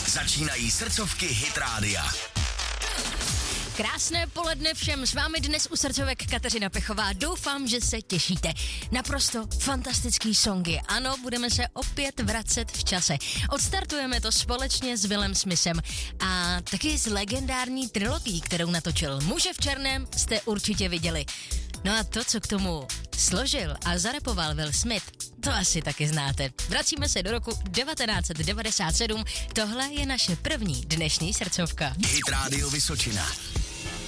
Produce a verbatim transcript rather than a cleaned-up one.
Začínají srdcovky Hit Rádia. Krásné poledne všem, s vámi dnes u srdcovek Kateřina Pechová. Doufám, že se těšíte. Naprosto fantastický songy. Ano, budeme se opět vracet v čase. Odstartujeme to společně s Willem Smithem a taky s legendární trilogií, kterou natočil. Muže v černém jste určitě viděli. No a to, co k tomu složil a zarepoval Will Smith, to asi taky znáte. Vracíme se do roku devatenáct set devadesát sedm. Tohle je naše první dnešní srdcovka. Hit Radio Vysočina.